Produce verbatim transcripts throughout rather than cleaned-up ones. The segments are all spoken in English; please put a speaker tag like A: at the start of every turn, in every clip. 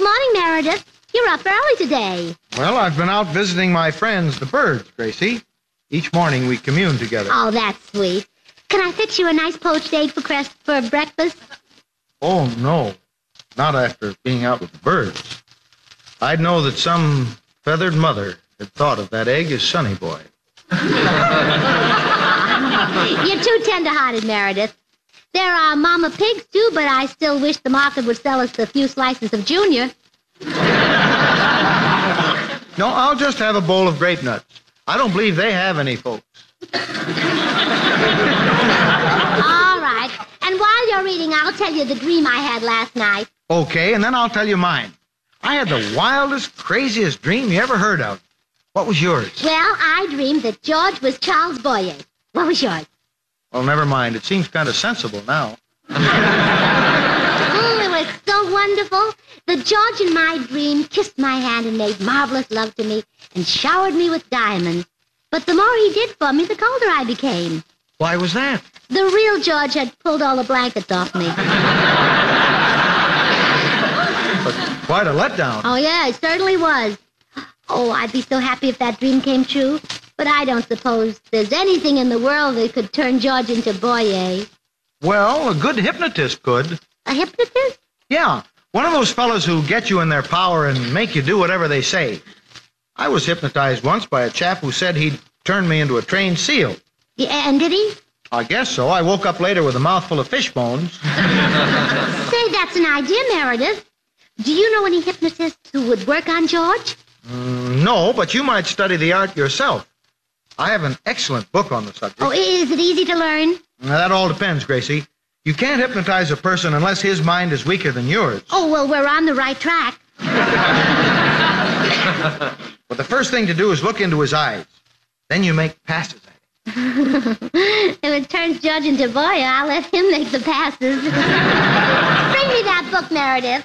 A: morning, Meredith. You're up early today.
B: Well, I've been out visiting my friends, the birds, Gracie. Each morning we commune together.
A: Oh, that's sweet. Can I fix you a nice poached egg for crest for breakfast?
B: Oh, no. Not after being out with the birds. I'd know that some feathered mother had thought of that egg as Sonny Boy.
A: You're too tender-hearted, Meredith. There are Mama Pigs, too, but I still wish the market would sell us a few slices of Junior.
B: No, I'll just have a bowl of grape nuts. I don't believe they have any, folks.
A: All right. And while you're reading, I'll tell you the dream I had last night.
B: Okay, and then I'll tell you mine. I had the wildest, craziest dream you ever heard of. What was yours?
A: Well, I dreamed that George was Charles Boyer. What was yours?
B: Well, never mind. It seems kind of sensible now.
A: Oh, it was so wonderful. The George in my dream kissed my hand and made marvelous love to me and showered me with diamonds. But the more he did for me, the colder I became.
B: Why was that?
A: The real George had pulled all the blankets off me.
B: But quite a letdown.
A: Oh, yeah, it certainly was. Oh, I'd be so happy if that dream came true. But I don't suppose there's anything in the world that could turn George into Boyer.
B: Well, a good hypnotist could.
A: A hypnotist?
B: Yeah, one of those fellas who get you in their power and make you do whatever they say. I was hypnotized once by a chap who said he'd turn me into a trained seal.
A: Yeah, and did he?
B: I guess so. I woke up later with a mouthful of fish bones.
A: Say, that's an idea, Meredith. Do you know any hypnotists who would work on George?
B: Mm, no, but you might study the art yourself. I have an excellent book on the subject.
A: Oh, is it easy to learn?
B: Now, that all depends, Gracie. You can't hypnotize a person unless his mind is weaker than yours.
A: Oh, well, we're on the right track.
B: But the first thing to do is look into his eyes. Then you make passes at him.
A: If it turns George into Boyer, I'll let him make the passes. Bring me that book, Meredith.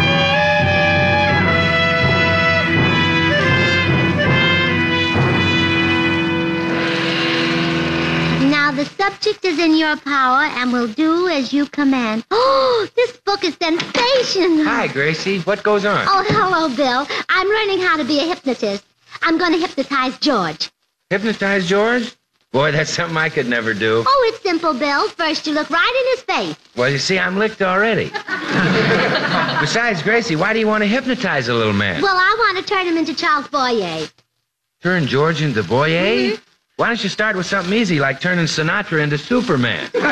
A: Now, the subject is in your power and will do as you command. Oh, this book is sensational.
C: Hi, Gracie. What goes on?
A: Oh, hello, Bill. I'm learning how to be a hypnotist. I'm going to hypnotize George.
C: Hypnotize George? Boy, that's something I could never do.
A: Oh, it's simple, Bill. First, you look right in his face.
C: Well, you see, I'm licked already. Besides, Gracie, why do you want to hypnotize a little man?
A: Well, I want to turn him into Charles Boyer.
C: Turn George into Boyer?
A: Mm-hmm.
C: Why don't you start with something easy, like turning Sinatra into Superman?
A: Bill,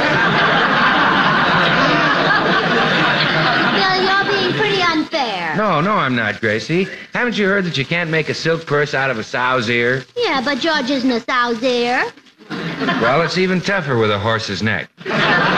A: you're being pretty unfair.
C: No, no, I'm not, Gracie. Haven't you heard that you can't make a silk purse out of a sow's ear?
A: Yeah, but George isn't a sow's ear.
C: Well, it's even tougher with a horse's neck.
A: Bill,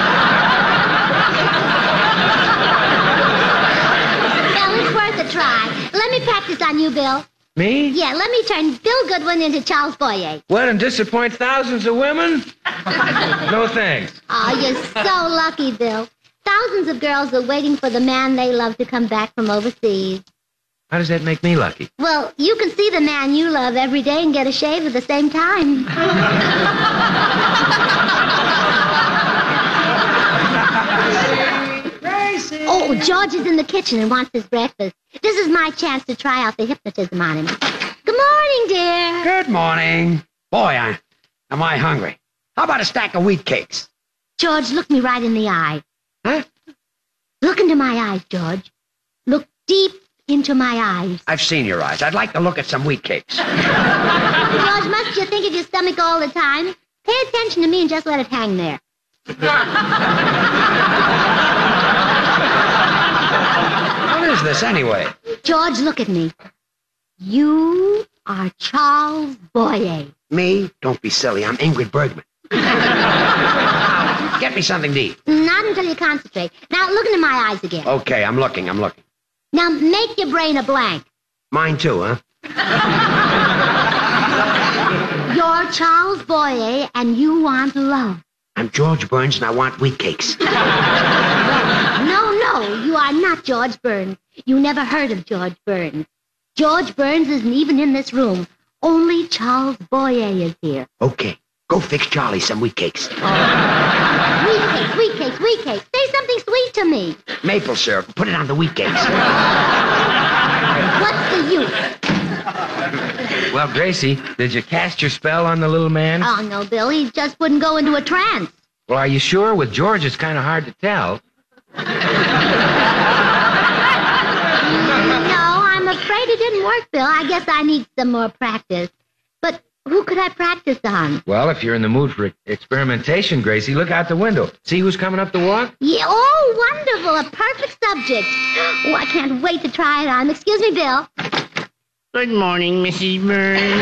A: it's worth a try. Let me practice on you, Bill.
C: Me?
A: Yeah, let me turn Bill Goodwin into Charles Boyer.
C: What, and disappoint thousands of women? No thanks.
A: Oh, you're so lucky, Bill. Thousands of girls are waiting for the man they love to come back from overseas.
C: How does that make me lucky?
A: Well, you can see the man you love every day and get a shave at the same time.
D: Gracie!
A: Oh, George is in the kitchen and wants his breakfast. This is my chance to try out the hypnotism on him. Good morning, dear.
D: Good morning. Boy, I, am I hungry. How about a stack of wheat cakes?
A: George, look me right in the eye.
D: Huh?
A: Look into my eyes, George. Look deep into my eyes.
D: I've seen your eyes. I'd like to look at some wheat cakes.
A: George, must you think of your stomach all the time? Pay attention to me and just let it hang there.
D: What is this, anyway?
A: George, look at me. You are Charles Boyer.
D: Me? Don't be silly. I'm Ingrid Bergman. Get me something to eat.
A: Not until you concentrate. Now, look into my eyes again.
D: Okay, I'm looking, I'm looking.
A: Now, make your brain a blank.
D: Mine too, huh?
A: You're Charles Boyer, and you want love.
D: I'm George Burns, and I want wheat cakes.
A: No, no, you are not George Burns. You never heard of George Burns. George Burns isn't even in this room. Only Charles Boyer is here.
D: Okay, go fix Charlie some wheat cakes.
A: Wheat cakes, wheat cakes, wheat cakes. Say something sweet to me.
D: Maple syrup. Put it on the wheat cakes.
A: What's the use?
C: Well, Gracie, did you cast your spell on the little man?
A: Oh, no, Bill. He just wouldn't go into a trance.
C: Well, are you sure? With George, it's kind of hard to tell.
A: No, I'm afraid it didn't work, Bill. I guess I need some more practice. But who could I practice on?
C: Well, if you're in the mood for experimentation, Gracie, look out the window. See who's coming up the walk?
A: Yeah, oh, wonderful. A perfect subject. Oh, I can't wait to try it on. Excuse me, Bill.
E: Good morning, Missus Burns.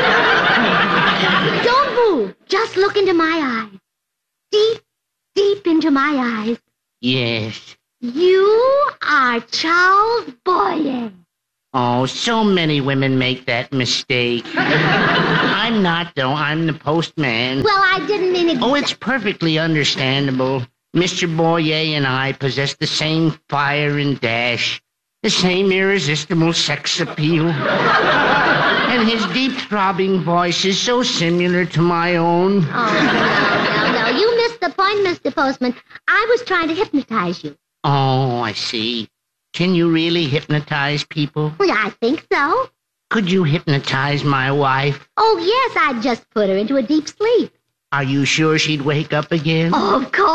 A: Don't move. Just look into my eyes. Deep, deep into my eyes.
E: Yes.
A: You are Charles Boyer.
E: Oh, so many women make that mistake. I'm not, though. I'm the postman.
A: Well, I didn't mean it.
E: Oh, it's perfectly understandable. Mister Boyer and I possess the same fire and dash, the same irresistible sex appeal. And his deep throbbing voice is so similar to my own.
A: Oh, no, no, no. You missed the point, Mister Postman. I was trying to hypnotize you.
E: Oh, I see. Can you really hypnotize people?
A: Well, I think so.
E: Could you hypnotize my wife?
A: Oh, yes, I'd just put her into a deep sleep.
E: Are you sure she'd wake up again?
A: Oh, of course.